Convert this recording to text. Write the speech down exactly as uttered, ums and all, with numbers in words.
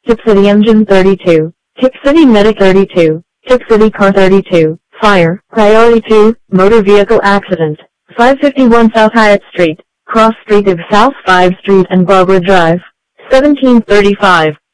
Tip City Engine thirty-two, Tip City Medic thirty-two, Tip City Car thirty-two, Fire, Priority two, Motor Vehicle Accident, five fifty-one South Hyatt Street, Cross Street of South five Street and Barbara Drive, seventeen thirty-five.